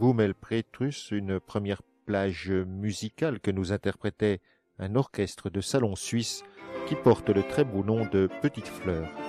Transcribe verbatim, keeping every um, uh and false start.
Boumel Petrus, une première plage musicale que nous interprétait un orchestre de salon suisse qui porte le très beau nom de Petites Fleurs.